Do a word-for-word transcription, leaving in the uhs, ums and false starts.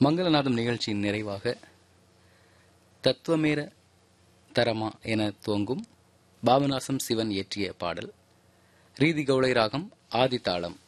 மங்களநாதம் நிகழ்ச்சியின் நிறைவாக தத்துவமேர தரமா என துவங்கும் பாபநாசம் சிவன் இயற்றிய பாடல் ரீதி கௌளை ராகம் ஆதி தாளம்.